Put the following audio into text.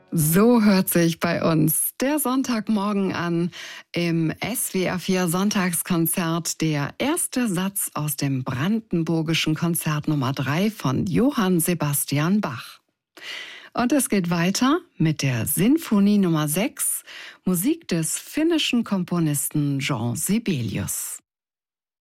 So hört sich bei uns der Sonntagmorgen an. Im SWR 4 Sonntagskonzert der erste Satz aus dem Brandenburgischen Konzert Nummer 3 von Johann Sebastian Bach. Und es geht weiter mit der Sinfonie Nummer 6, Musik des finnischen Komponisten Jean Sibelius.